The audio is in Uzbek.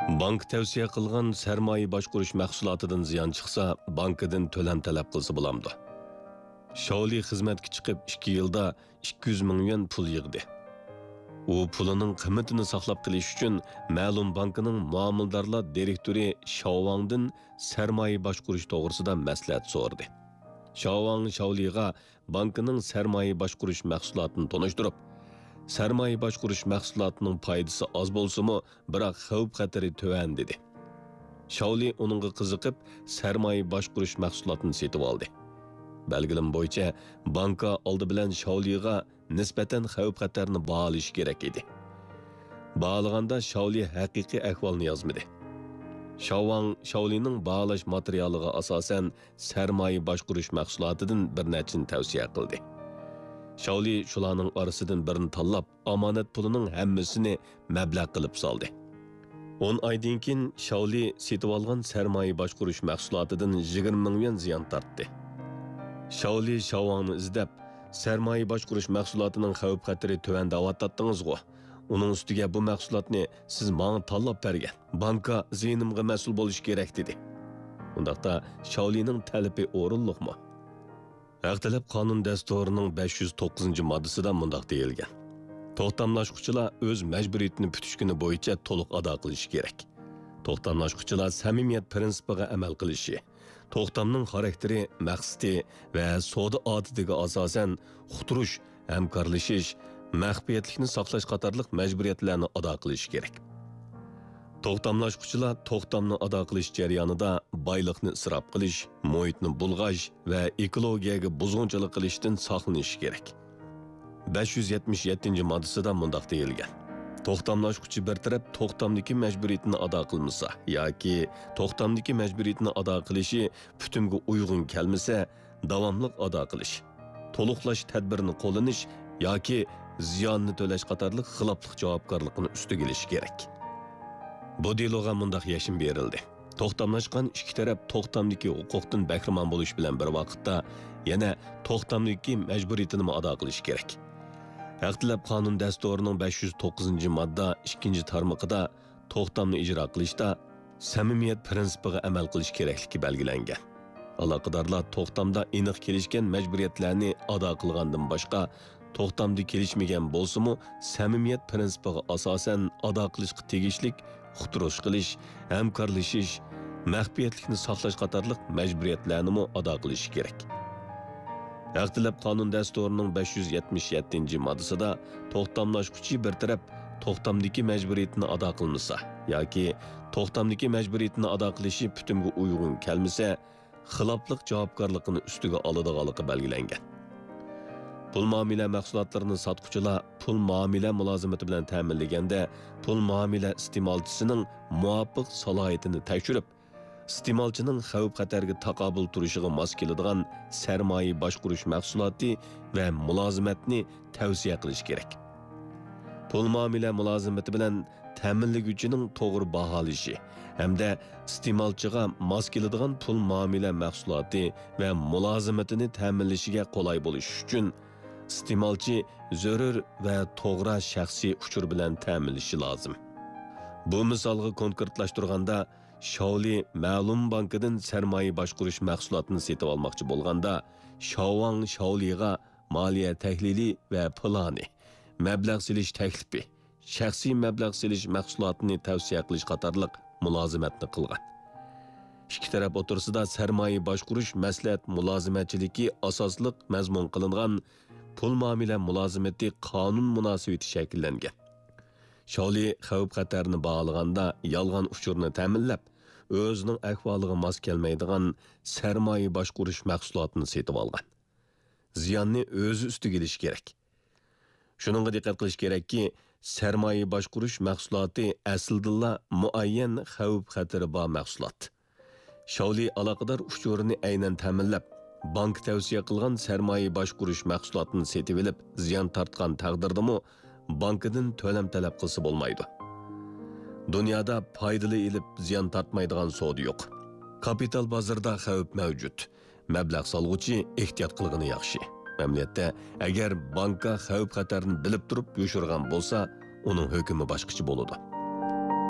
Bank tavsiya qilgan sarmoya boshqurish mahsulotidan ziyon chiqsa, bankidan to'lam talab qilsa bo'lamdi. Shaoli xizmatga chiqib 2 yilda 200 ming yuan pul yig'di. U pulining qiymatini saqlab qilish uchun ma'lum bankining muomildorlar direktori Shaowangdan sarmoya boshqurish to'g'risida maslahat so'radi. Shaowang Shaoliga bankining sarmoya boshqurish mahsulotini tanishtirib, sarmoya boshqurish mahsulotining foydasi oz bo'lsa-mu, biroq xavf-xatari tuvan dedi. Shaoli uningga qiziqib, sarmoya boshqurish mahsulotini setib oldi. Belgilim bo'yicha banka oldi bilan Shaoliga nisbatan xavf-xatarni baholash kerak edi. Baholaganda Shaoli haqiqiy ahvolni yozmadi. Shaowang Shaolining baholash materialiga asosan sarmoya boshqurish mahsulotidan bir nechini tavsiya qildi. Shaoli shularning orasidan birini tanlab, omonat pulining hammasini mablag' qilib soldi. 10 oydan keyin Shaoli setib olgan sarmoya boshqurish mahsulotidan 20 ming yuan ziyon tortdi. Shaoli Shaowangni izlab, sarmoya boshqurish mahsulotining xavf-xatari tuvan da'vatlatdingiz-ku. Uning ustiga bu mahsulotni siz menga tanlab bergan. Banka ziynimga mas'ul bo'lish kerak dedi. Undaqda Shaolining talabi o'rinliqmi? Haq talab qonun dasturining 509-moddasida mundaq deyilgan. To'xtamlashquchilar o'z majburiyatini putishkuni bo'yicha to'liq ado qilishi kerak. To'xtamlashquchilar samimiyat prinsipiga amal qilishi, to'xtamning xarakteri, maqsadi va savdo odatiga asosan uqtirish, hamkorlashish, maxfiyatlikni saqlash qatorliq majburiyatlarni ado qilishi kerak. To'xtamlashquchilar to'xtamni ado qilish jarayonida boyliqni isrof qilish, muhitni bulg'ash va ekologiyaga buzg'unchilik qilishdan saqlanish kerak. 577-moddasida mundaq deyilgan. To'xtamlashquchi bir taraf to'xtamdagi majburiyatni ado qilmasa yoki to'xtamdagi majburiyatni ado qilishi putunga uyg'un kelmasa, davomli ado qilish, to'liqlash tadbirini qo'llanish yoki ziyonni to'lash qatorliq xiloflik javobgarligini ustiga olish kerak. Bu deloga mundaq yashim berildi. To'xtamlashgan ikki taraf to'xtamdagi huquqdan bahramon bo'lish bilan bir vaqtda yana to'xtamdagi majburiyatini ado qilish kerak. Haq talab qonun dasturining 509-modda 2-tarmoqida to'xtamni ijro qilishda samimiyat prinsipiga amal qilish kerakligi belgilangan. Aloqadorlar to'xtamda aniq kelishgan majburiyatlarni ado qilgandan boshqa to'xtamda kelishmagan bo'lsa-mu, samimiyat prinsipiga asosan ado qilishga tegishlik uqtirish qilish, hamkorlashish, maxfiyatlikni saqlash qatorliq majburiyatlarni ado qilish kerak. Haq talab qonun dasturining 577-moddasida to'xtamlashquchi bir taraf to'xtamdagi majburiyatni ado qilmasa yoki to'xtamdagi majburiyatni ado qilishi putunga uyg'un kelmasa, xiloflik javobgarligini ustiga oladiganligi belgilangan. Pul muomala mahsulotlarini sotuvchilar pul muomala mulozimati bilan ta'minlaganda pul muomala iste'molchisining muvofiq salohiyatini tekshirib, iste'molchining xavf-xatarga taqobil turishiga mos keladigan sarmoya boshqurish mahsuloti va mulozimatni tavsiya qilish kerak. Pul muomala mulozimati bilan ta'minlaguvchining to'g'ri baholashi hamda iste'molchiga mos keladigan pul muomala mahsuloti va mulozimatini ta'minlashiga qulay bo'lish uchun iste'molchi zarur va to'g'ri shaxsiy uchur bilan ta'minlashi lozim. Bu misolga konkretlashtirganda, Shaoli ma'lum bankidan sarmoya boshqurish mahsulotini setib olmoqchi bo'lganda, Shaowang Shaoliga moliya tahlili va plani, mablag' silish taklifi, shaxsiy mablag' silish mahsulotini tavsiya qilish qatorliq mulozimatni qilgan. Ikki taraf o'tirsida sarmoya boshqurish maslahat mulozimatchiligi asosliq mazmun qilingan pul muomala mulozimati qonun munosabati shakllangan. Shaoli xavf-xatarni bag'laganda yolg'on uchurni ta'minlab, o'zining ahvoliga mos kelmaydigan sarmoya boshqurish mahsulotini setib olgan. Ziyonni o'zi ustiga olish kerak. Shuningga diqqat qilish kerakki, sarmoya boshqurish mahsuloti aslida muayyan xavf-xatari bor mahsulot. Shaoli aloqador uchurini aynan ta'minlab, bank tavsiya qilgan sarmoya boshqurish mahsulotini setib olib, ziyon tortgan taqdirdami bankidan to'lam talab qilsa bo'lmaydi. Dunyoda foydali ilib ziyon tortmaydigan savdo yo'q. Kapital bozorida xavf mavjud. Mablag' solg'uchi ehtiyot qilgani yaxshi. Mamlakatda agar banka xavf xatarni bilib turib yo'shirgan bo'lsa, uning hukmi boshqacha bo'ladi.